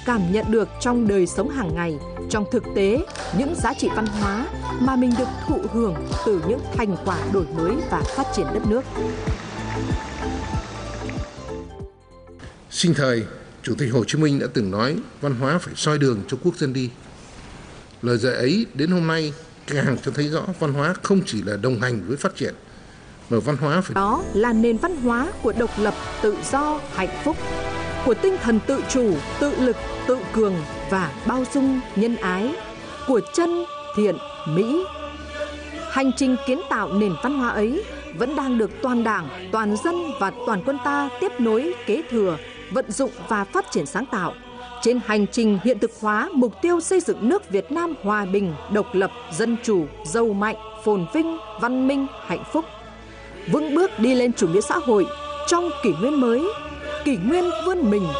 cảm nhận được trong đời sống hàng ngày, trong thực tế những giá trị văn hóa mà mình được thụ hưởng từ những thành quả đổi mới và phát triển đất nước. Sinh thời, Chủ tịch Hồ Chí Minh đã từng nói văn hóa phải soi đường cho quốc dân đi. Lời dạy ấy đến hôm nay càng cho thấy rõ văn hóa không chỉ là đồng hành với phát triển, mà văn hóa phải... Đó là nền văn hóa của độc lập, tự do, hạnh phúc, của tinh thần tự chủ, tự lực, tự cường và bao dung, nhân ái, của chân, thiện, mỹ. Hành trình kiến tạo nền văn hóa ấy vẫn đang được toàn Đảng, toàn dân và toàn quân ta tiếp nối, kế thừa, vận dụng và phát triển sáng tạo trên hành trình hiện thực hóa mục tiêu xây dựng nước Việt Nam hòa bình, độc lập, dân chủ, giàu mạnh, phồn vinh, văn minh, hạnh phúc, vững bước đi lên chủ nghĩa xã hội trong kỷ nguyên mới, kỷ nguyên vươn mình